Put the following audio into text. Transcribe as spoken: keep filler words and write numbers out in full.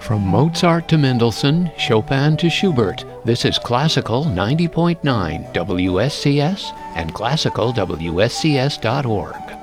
From Mozart to Mendelssohn, Chopin to Schubert, this is Classical ninety point nine W S C S and classical W S C S dot org.